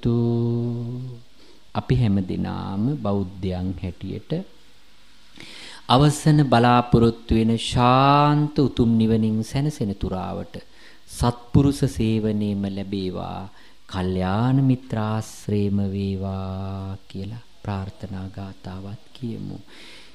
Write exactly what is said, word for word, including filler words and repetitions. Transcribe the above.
හේතු අපි හැමදෙනාම බෞද්ධයන් හැටියට අවසන බලාපොරොත්තු වෙන ශාන්ත උතුම් නිවනින් සැනසෙන තුරාවට සත්පුරුෂ සේවනයේම ලැබේවා, කල්යාණ මිත්‍රාශ්‍රේම වේවා කියලා ප්‍රාර්ථනා ගාතාවත් කියමු.